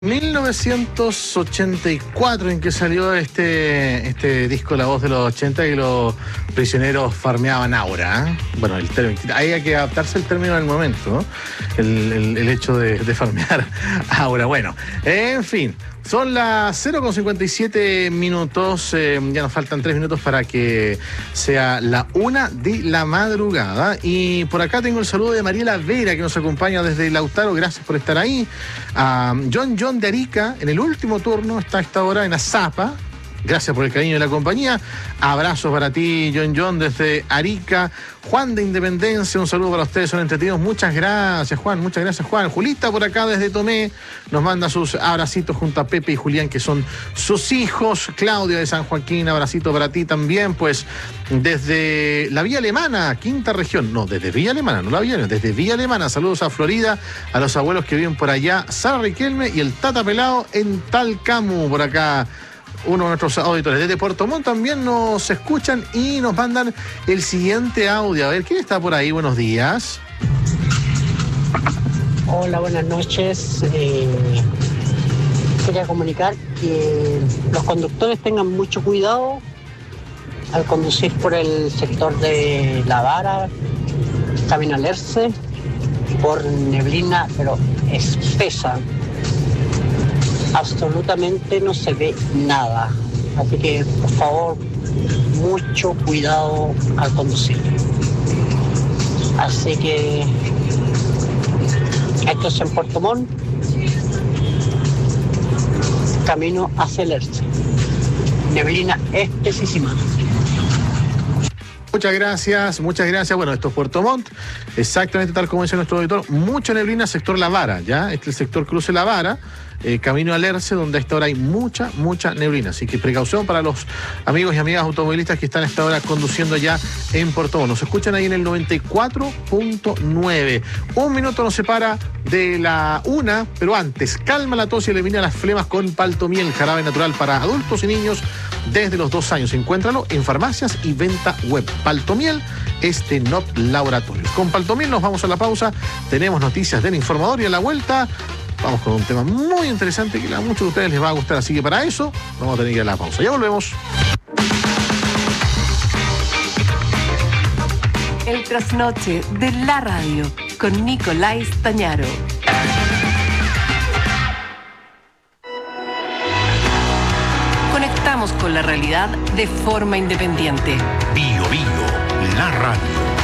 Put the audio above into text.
1984 en que salió este disco La Voz de los 80 y los prisioneros farmeaban aura, ¿eh? Bueno, el término, ahí hay que adaptarse al término del momento, ¿no? El hecho de farmear aura. Bueno, en fin, son las 0:57, ya nos faltan 3 minutos para que sea la 1 de la madrugada. Y por acá tengo el saludo de Mariela Vera, que nos acompaña desde Lautaro, gracias por estar ahí. John de Arica, en el último turno, está a esta hora en Azapa. Gracias por el cariño de la compañía. Abrazos para ti, John, desde Arica. Juan de Independencia, un saludo para ustedes, son entretenidos. Muchas gracias, Juan. Muchas gracias, Juan. Julita por acá desde Tomé nos manda sus abracitos junto a Pepe y Julián, que son sus hijos. Claudia de San Joaquín, abracito para ti también. Pues desde la Vía Alemana, quinta región. No, desde Villa Alemana, no la Villa Alemana, desde Villa Alemana. Saludos a Florida, a los abuelos que viven por allá. Sara Riquelme y el Tata Pelado en Talcamu, por acá. Uno de nuestros auditores. Desde Puerto Montt también nos escuchan y nos mandan el siguiente audio. A ver, ¿quién está por ahí? Buenos días. Hola, buenas noches. Quería comunicar que los conductores tengan mucho cuidado al conducir por el sector de La Vara, camino al Erce, por neblina, pero espesa. Absolutamente no se ve nada, así que por favor mucho cuidado al conducir. Así que esto es en Puerto Montt, camino hacia el Erce, neblina espesísima. Muchas gracias. Bueno, esto es Puerto Montt, exactamente tal como dice nuestro auditor, mucha neblina, sector La Vara, ¿ya? Este es el sector cruce La Vara, camino al Erce, donde a esta hora hay mucha neblina. Así que precaución para los amigos y amigas automovilistas que están a esta hora conduciendo ya en Puerto Montt. Nos escuchan ahí en el 94.9. Un minuto nos separa de la 1, pero antes, calma la tos y elimina las flemas con Paltomiel, jarabe natural para adultos y niños desde los 2 años. Encuéntralo en farmacias y venta web. Paltomiel es de Not Laboratorios. Con Paltomiel nos vamos a la pausa. Tenemos noticias del informador y a la vuelta vamos con un tema muy interesante que a muchos de ustedes les va a gustar. Así que para eso vamos a tener que ir a la pausa. Ya volvemos. El trasnoche de la radio con Nicolás Tañaro. Conectamos con la realidad de forma independiente. Bio, la radio.